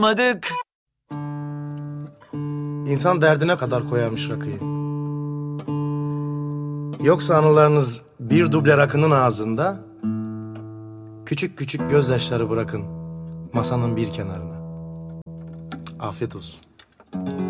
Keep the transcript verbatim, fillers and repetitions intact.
Madık. İnsan derdine kadar koyarmış rakıyı. Yoksa anılarınız bir duble rakının ağzında, küçük küçük gözyaşları bırakın masanın bir kenarına. Afiyet olsun.